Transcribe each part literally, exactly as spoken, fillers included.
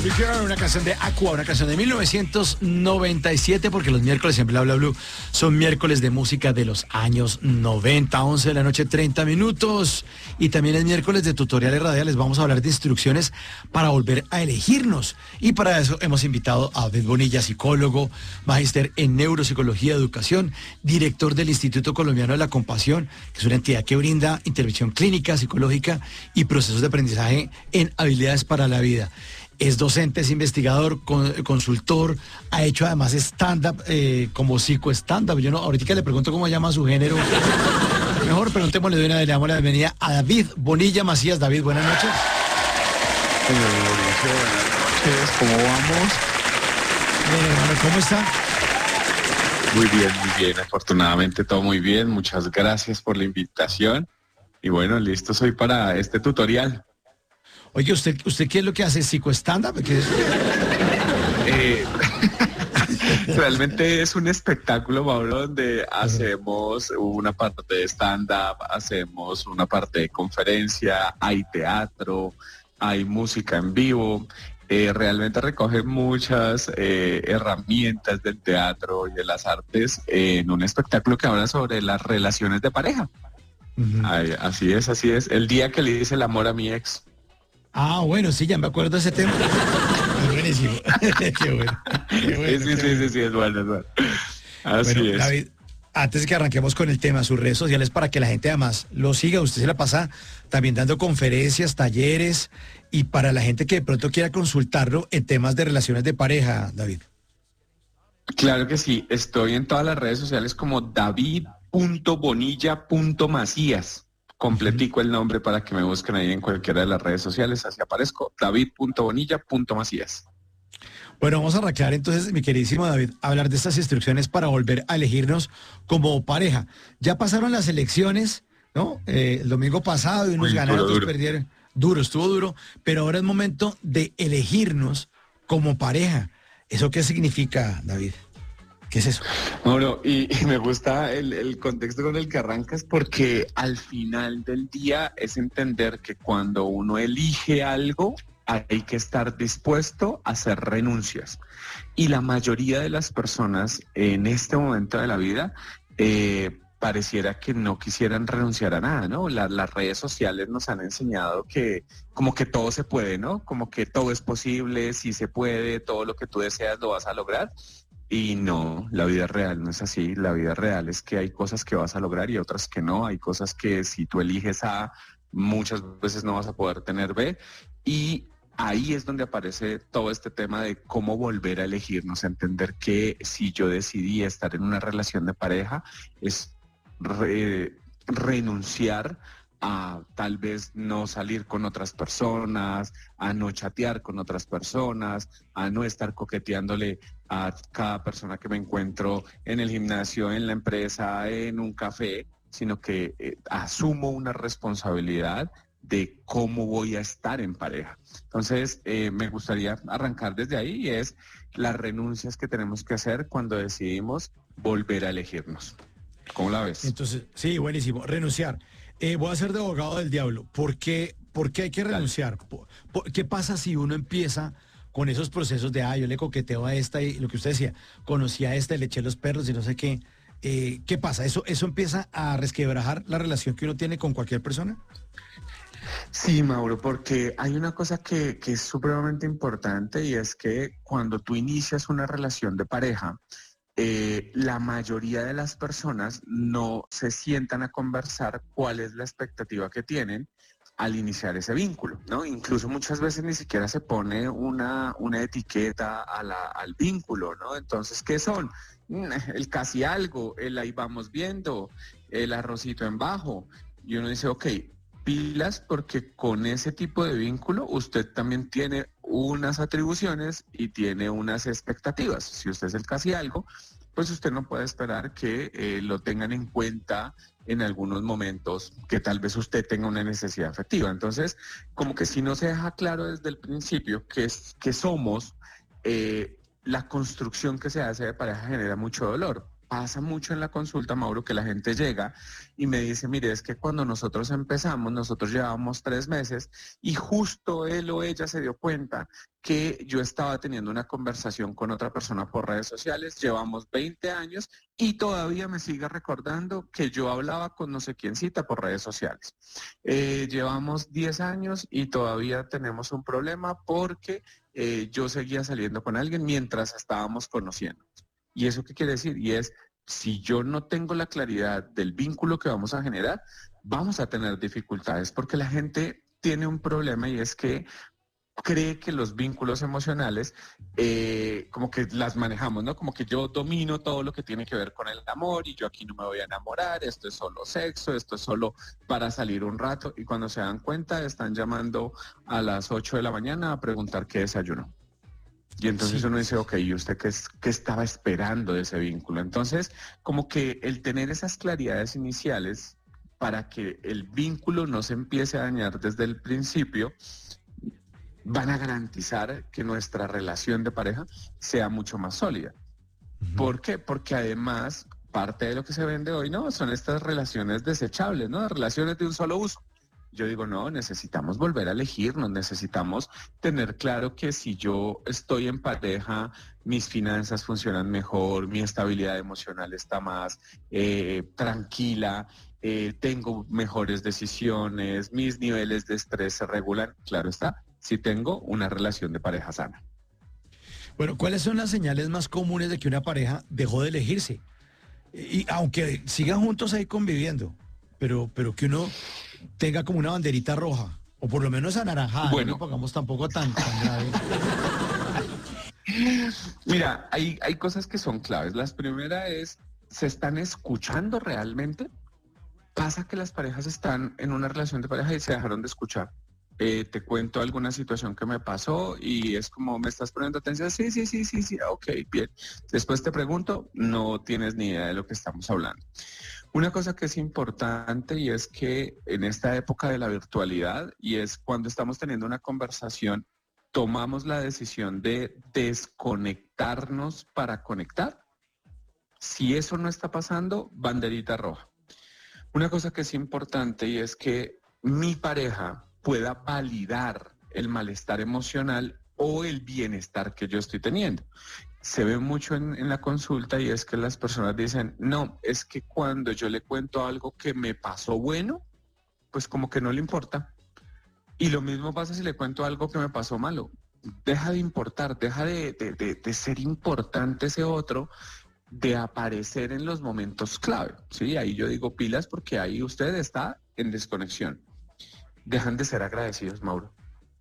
Barbie Girl, una canción de Aqua, una canción de mil novecientos noventa y siete, porque los miércoles en Bla Bla Blue son miércoles de música de los años noventa, once de la noche, treinta minutos. Y también es miércoles de tutoriales radiales. Vamos a hablar de instrucciones para volver a elegirnos. Y para eso hemos invitado a David Bonilla, psicólogo, magíster en neuropsicología y educación, director del Instituto Colombiano de la Compasión, que es una entidad que brinda intervención clínica, psicológica y procesos de aprendizaje en habilidades para la vida. Es docente, es investigador, con, consultor, ha hecho además stand-up, eh, como psico-stand-up. Yo no, ahorita le pregunto cómo llama su género. Mejor preguntémosle de una vez, le damos la bienvenida a David Bonilla Macías. David, buenas noches. Señor Mauricio, buenas noches, ¿cómo vamos? Bien, hermano, ¿cómo está? Muy bien, muy bien, afortunadamente todo muy bien. Muchas gracias por la invitación. Y bueno, listo soy para este tutorial. Oye, ¿usted, usted qué es lo que hace? ¿Psico-stand-up? ¿Qué es? Eh, realmente es un espectáculo, Mauro, donde hacemos una parte de stand-up, hacemos una parte de conferencia, hay teatro, hay música en vivo. Eh, realmente recoge muchas eh, herramientas del teatro y de las artes en un espectáculo que habla sobre las relaciones de pareja. Uh-huh. Ay, así es, así es. El día que le hice el amor a mi ex. Ah, bueno, sí, ya me acuerdo de ese tema. Es buenísimo. Qué bueno. Qué bueno, sí, qué sí, bueno. sí, sí, es bueno, es bueno. Así Bueno, es. David, antes de que arranquemos con el tema, sus redes sociales para que la gente además lo siga, usted se la pasa también dando conferencias, talleres, y para la gente que de pronto quiera consultarlo en temas de relaciones de pareja, David. Claro que sí, estoy en todas las redes sociales como david punto bonilla punto macías. Completico el nombre para que me busquen ahí en cualquiera de las redes sociales, así aparezco, david punto bonilla punto macías. Bueno, vamos a arrancar entonces, mi queridísimo David, a hablar de estas instrucciones para volver a elegirnos como pareja. Ya pasaron las elecciones, ¿no? Eh, el domingo pasado y unos Uy, ganaron, duro, otros duro. perdieron. Duro, estuvo duro, pero ahora es momento de elegirnos como pareja. ¿Eso qué significa, David? ¿Qué es eso? Bueno, y, y me gusta el, el contexto con el que arrancas porque al final del día es entender que cuando uno elige algo hay que estar dispuesto a hacer renuncias. Y la mayoría de las personas en este momento de la vida eh, pareciera que no quisieran renunciar a nada, ¿no? La, las redes sociales nos han enseñado que como que todo se puede, ¿no? Como que todo es posible, sí se puede, todo lo que tú deseas lo vas a lograr. Y no, la vida real no es así. La vida real es que hay cosas que vas a lograr y otras que no. Hay cosas que si tú eliges A, muchas veces no vas a poder tener B. Y ahí es donde aparece todo este tema de cómo volver a elegirnos, entender que si yo decidí estar en una relación de pareja, es re- renunciar a tal vez no salir con otras personas, a no chatear con otras personas, a no estar coqueteándole a cada persona que me encuentro en el gimnasio, en la empresa, en un café, sino que eh, asumo una responsabilidad de cómo voy a estar en pareja. Entonces, eh, me gustaría arrancar desde ahí y es las renuncias que tenemos que hacer cuando decidimos volver a elegirnos. ¿Cómo la ves? Entonces, sí, buenísimo, renunciar. Eh, voy a ser de abogado del diablo. ¿Por qué, por qué hay que renunciar? ¿Por, por, ¿Qué pasa si uno empieza con esos procesos de, ah, yo le coqueteo a esta y lo que usted decía, conocí a esta, le eché los perros y no sé qué? Eh, ¿Qué pasa? ¿Eso, ¿Eso empieza a resquebrajar la relación que uno tiene con cualquier persona? Sí, Mauro, porque hay una cosa que, que es supremamente importante y es que cuando tú inicias una relación de pareja, eh, la mayoría de las personas no se sientan a conversar cuál es la expectativa que tienen al iniciar ese vínculo, ¿no? Incluso muchas veces ni siquiera se pone una, una etiqueta a la, al vínculo, ¿no? Entonces, ¿qué son? El casi algo, el ahí vamos viendo, el arrocito en bajo. Y uno dice, ok, pilas, porque con ese tipo de vínculo usted también tiene unas atribuciones y tiene unas expectativas. Si usted es el casi algo, pues usted no puede esperar que eh, lo tengan en cuenta en algunos momentos que tal vez usted tenga una necesidad afectiva. Entonces, como que si no se deja claro desde el principio que, es, que somos, eh, la construcción que se hace de pareja genera mucho dolor. pasa mucho en la consulta, Mauro, que la gente llega y me dice, mire, es que cuando nosotros empezamos, nosotros llevábamos tres meses y justo él o ella se dio cuenta que yo estaba teniendo una conversación con otra persona por redes sociales, llevamos veinte años y todavía me sigue recordando que yo hablaba con no sé quién cita por redes sociales. Eh, llevamos diez años y todavía tenemos un problema porque eh, yo seguía saliendo con alguien mientras estábamos conociendo. ¿Y eso qué quiere decir? Y es, si yo no tengo la claridad del vínculo que vamos a generar, vamos a tener dificultades porque la gente tiene un problema y es que cree que los vínculos emocionales eh, como que las manejamos, ¿no? Como que yo domino todo lo que tiene que ver con el amor y yo aquí no me voy a enamorar, esto es solo sexo, esto es solo para salir un rato y cuando se dan cuenta están llamando a las ocho de la mañana a preguntar qué desayunó. Y entonces sí, uno dice, ok, ¿y usted qué, es, qué estaba esperando de ese vínculo? Entonces, como que el tener esas claridades iniciales para que el vínculo no se empiece a dañar desde el principio, van a garantizar que nuestra relación de pareja sea mucho más sólida. Uh-huh. ¿Por qué? Porque además, parte de lo que se vende hoy, ¿no? Son estas relaciones desechables, ¿no? Relaciones de un solo uso. Yo digo, no, necesitamos volver a elegirnos, necesitamos tener claro que si yo estoy en pareja, mis finanzas funcionan mejor, mi estabilidad emocional está más eh, tranquila, eh, tengo mejores decisiones, mis niveles de estrés se regulan, claro está, si tengo una relación de pareja sana. Bueno, ¿cuáles son las señales más comunes de que una pareja dejó de elegirse? Y aunque sigan juntos ahí conviviendo, pero, pero que uno tenga como una banderita roja, o por lo menos anaranjada, bueno, no lo pongamos tampoco tan, tan grave. Mira, hay, hay cosas que son claves. La primera es, ¿se están escuchando realmente? Pasa que las parejas están en una relación de pareja y se dejaron de escuchar. Eh, te cuento alguna situación que me pasó y es como, ¿me estás poniendo atención? Sí, sí, sí, sí, sí, ok, bien. Después te pregunto, no tienes ni idea de lo que estamos hablando. Una cosa que es importante y es que en esta época de la virtualidad y es cuando estamos teniendo una conversación, tomamos la decisión de desconectarnos para conectar. Si eso no está pasando, banderita roja. Una cosa que es importante y es que mi pareja pueda validar el malestar emocional o el bienestar que yo estoy teniendo. Se ve mucho en, en la consulta y es que las personas dicen, no, es que cuando yo le cuento algo que me pasó bueno, pues como que no le importa. Y lo mismo pasa si le cuento algo que me pasó malo. Deja de importar, deja de, de, de, de ser importante ese otro, de aparecer en los momentos clave. Sí, ahí yo digo pilas porque ahí usted está en desconexión. Dejan de ser agradecidos, Mauro.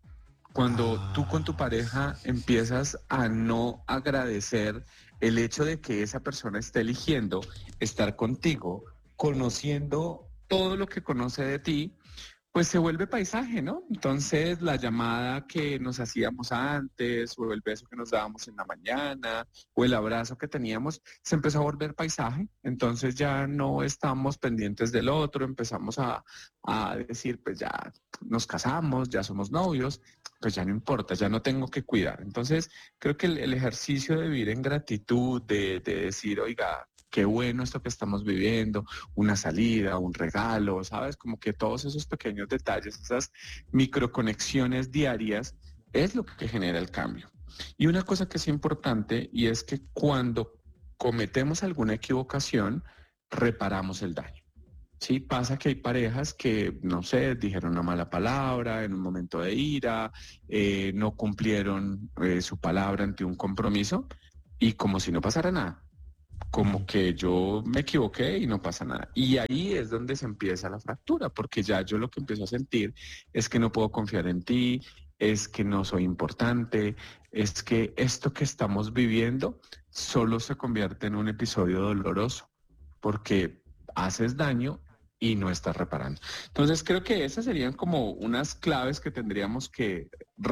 Cuando ah. tú con tu pareja empiezas a no agradecer el hecho de que esa persona esté eligiendo estar contigo, conociendo todo lo que conoce de ti, pues se vuelve paisaje, ¿no? Entonces la llamada que nos hacíamos antes, o el beso que nos dábamos en la mañana, o el abrazo que teníamos, se empezó a volver paisaje. Entonces ya no estamos pendientes del otro, empezamos a, a decir, pues ya nos casamos, ya somos novios, pues ya no importa, ya no tengo que cuidar. Entonces creo que el, el ejercicio de vivir en gratitud, de, de decir, oiga, qué bueno esto que estamos viviendo, una salida, un regalo, ¿sabes? Como que todos esos pequeños detalles, esas microconexiones diarias, es lo que genera el cambio. Y una cosa que es importante, y es que cuando cometemos alguna equivocación, reparamos el daño. Sí, pasa que hay parejas que, no sé, dijeron una mala palabra en un momento de ira, eh, no cumplieron eh, su palabra ante un compromiso, y como si no pasara nada. Como que yo me equivoqué y no pasa nada. Y ahí es donde se empieza la fractura, porque ya yo lo que empiezo a sentir es que no puedo confiar en ti, es que no soy importante, es que esto que estamos viviendo solo se convierte en un episodio doloroso, porque haces daño y no estás reparando. Entonces creo que esas serían como unas claves que tendríamos que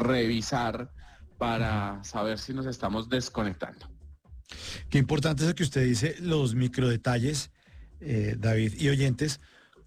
revisar para saber si nos estamos desconectando. Qué importante es lo que usted dice, los microdetalles, eh, David y oyentes,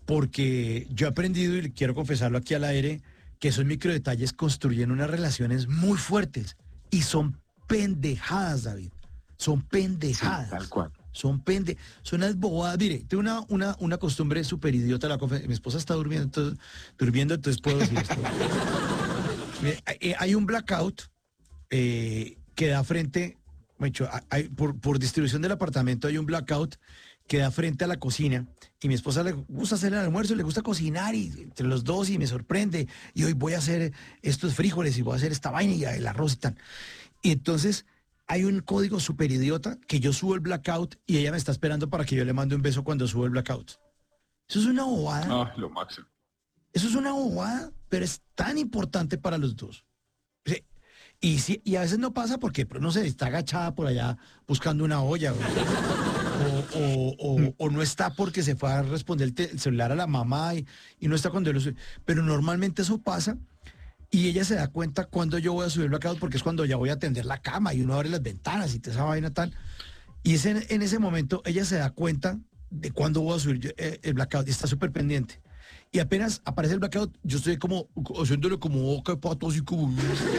porque yo he aprendido, y quiero confesarlo aquí al aire, que esos microdetalles construyen unas relaciones muy fuertes y son pendejadas, David, son pendejadas. Sí, tal cual. Son pende, son unas bobadas. Mire, tengo una, una, una costumbre súper idiota. La confe- mi esposa está durmiendo, entonces, durmiendo, entonces puedo decir esto. Mire, hay, hay un blackout eh, que da frente, mucho, hay, por, por distribución del apartamento hay un blackout que da frente a la cocina y mi esposa le gusta hacer el almuerzo, le gusta cocinar y entre los dos y me sorprende y hoy voy a hacer estos frijoles y voy a hacer esta vaina y el arroz y tal. Y entonces hay un código súper idiota que yo subo el blackout y ella me está esperando para que yo le mande un beso cuando subo el blackout. Eso es una bobada. Ah, lo máximo. Eso es una bobada, pero es tan importante para los dos. Sí. Y, sí, y a veces no pasa porque, no sé, está agachada por allá buscando una olla. O, o, o, o no está porque se fue a responder el, te- el celular a la mamá y, y no está cuando yo lo sube. Pero normalmente eso pasa y ella se da cuenta cuando yo voy a subir el blackout porque es cuando ya voy a atender la cama y uno abre las ventanas y toda esa vaina tal. Y es en, en ese momento ella se da cuenta de cuándo voy a subir yo, eh, el blackout y está súper pendiente. Y apenas aparece el blackout, yo estoy como haciéndole como boca de pato así como...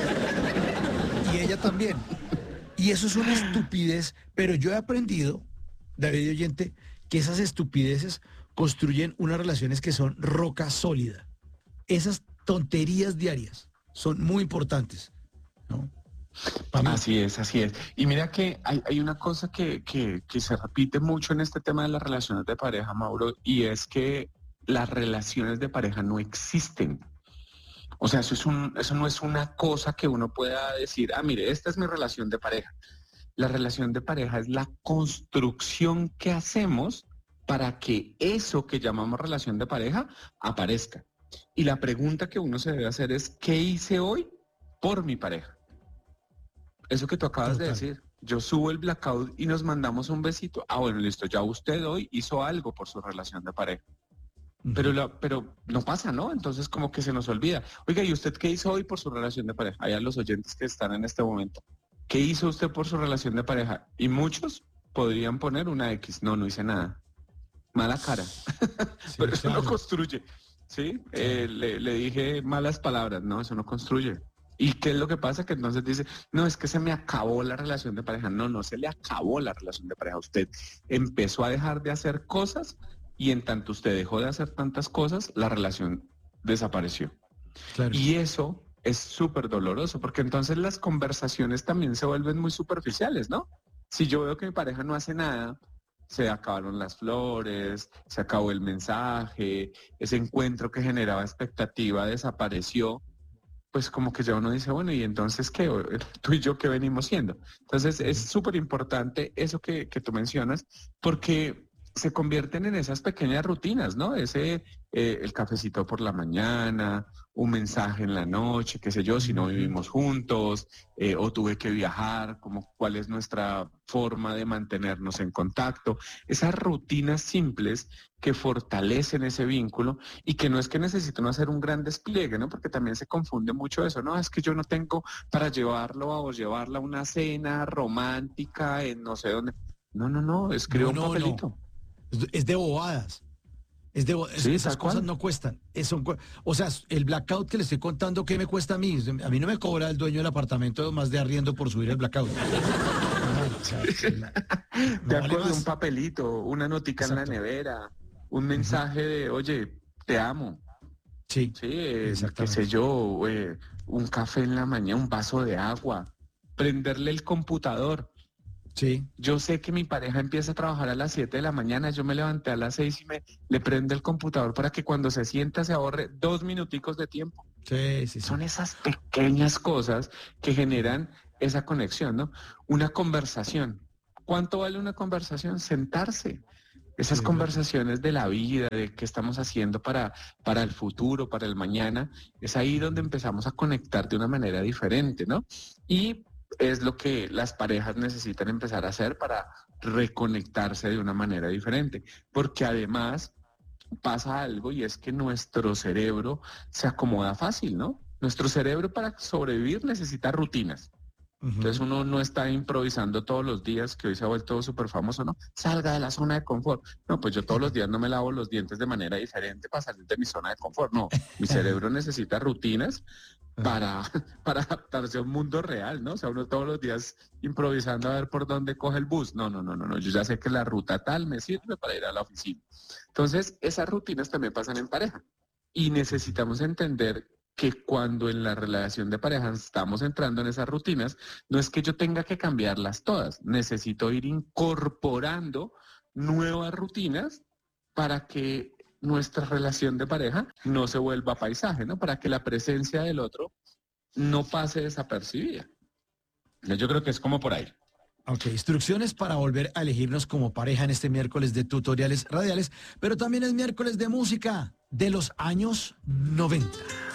Y ella también. Y eso es una estupidez, pero yo he aprendido, David y oyente, que esas estupideces construyen unas relaciones que son roca sólida. Esas tonterías diarias son muy importantes, ¿no? Para mí. Así es, así es. Y mira que hay, hay una cosa que, que, que se repite mucho en este tema de las relaciones de pareja, Mauro, y es que las relaciones de pareja no existen. O sea, eso, es un, eso no es una cosa que uno pueda decir, ah, mire, esta es mi relación de pareja. La relación de pareja es la construcción que hacemos para que eso que llamamos relación de pareja aparezca. Y la pregunta que uno se debe hacer es, ¿qué hice hoy por mi pareja? Eso que tú acabas Total. de decir. Yo subo el blackout y nos mandamos un besito. Ah, bueno, listo, ya usted hoy hizo algo por su relación de pareja. Ujú. Pero, la, pero no pasa, ¿no? Entonces como que se nos olvida. Oiga, ¿y usted qué hizo hoy por su relación de pareja? Allá los oyentes que están en este momento. ¿Qué hizo usted por su relación de pareja? Y muchos podrían poner una X. No, no hice nada. Mala cara. Sí, Pero eso no claro. construye. ¿Sí? Eh, le, le dije malas palabras. No, eso no construye. ¿Y qué es lo que pasa? Que entonces dice, no, es que se me acabó la relación de pareja. No, no se le acabó la relación de pareja. Usted empezó a dejar de hacer cosas y en tanto usted dejó de hacer tantas cosas, la relación desapareció. Claro. Y eso es súper doloroso, porque entonces las conversaciones también se vuelven muy superficiales, ¿no? Si yo veo que mi pareja no hace nada, se acabaron las flores, se acabó el mensaje, ese encuentro que generaba expectativa desapareció, pues como que ya uno dice, bueno, ¿y entonces qué? Tú y yo, ¿qué venimos siendo? Entonces es súper importante eso que, que tú mencionas, porque se convierten en esas pequeñas rutinas, ¿no? Ese, eh, el cafecito por la mañana, un mensaje en la noche, qué sé yo, si no Ujú. vivimos juntos, eh, o tuve que viajar, como cuál es nuestra forma de mantenernos en contacto. Esas rutinas simples que fortalecen ese vínculo y que no es que necesiten hacer un gran despliegue, ¿no? Porque también se confunde mucho eso, ¿no? Es que yo no tengo para llevarlo o llevarla a una cena romántica en no sé dónde. No, no, no, escriba No, un no, no. papelito. Es, es de bobadas. Es de, bo- es- Sí, esas tal cosas cual. no cuestan. Es- son co- o sea, el blackout que le estoy contando, ¿qué me cuesta a mí? A mí no me cobra el dueño del apartamento más de arriendo por subir el blackout. No, o sea, es la- De no vale acuerdo, un más. papelito, una notica en la Exacto. nevera, un Ujú. mensaje de, oye, te amo, Sí, sí, eh, qué sé exactamente. yo, eh, un café en la mañana, un vaso de agua, prenderle el computador. Sí, Yo sé que mi pareja empieza a trabajar a las siete de la mañana, yo me levanté a las seis y me le prendo el computador para que cuando se sienta se ahorre dos minuticos de tiempo. sí, sí, sí. Son esas pequeñas cosas que generan esa conexión, ¿no? Una conversación. ¿Cuánto vale una conversación? Sentarse. Sí, Esas es verdad. conversaciones de la vida, de qué estamos haciendo para, para el futuro, para el mañana, es ahí donde empezamos a conectar de una manera diferente, ¿no? Y es lo que las parejas necesitan empezar a hacer para reconectarse de una manera diferente, porque además pasa algo y es que nuestro cerebro se acomoda fácil, ¿no? Nuestro cerebro para sobrevivir necesita rutinas. Entonces uno no está improvisando todos los días, que hoy se ha vuelto súper famoso, ¿no? Salga de la zona de confort. No, pues yo todos los días no me lavo los dientes de manera diferente para salir de mi zona de confort. No, mi cerebro necesita rutinas para, para adaptarse a un mundo real, ¿no? O sea, uno todos los días improvisando a ver por dónde coge el bus. No, no, no, no, no. Yo ya sé que la ruta tal me sirve para ir a la oficina. Entonces, esas rutinas también pasan en pareja. Y necesitamos entender que cuando en la relación de pareja estamos entrando en esas rutinas, no es que yo tenga que cambiarlas todas, necesito ir incorporando nuevas rutinas para que nuestra relación de pareja no se vuelva paisaje, ¿no? Para que la presencia del otro no pase desapercibida. Yo creo que es como por ahí. Ok, instrucciones para volver a elegirnos como pareja en este miércoles de tutoriales radiales, pero también es miércoles de música de los años noventa.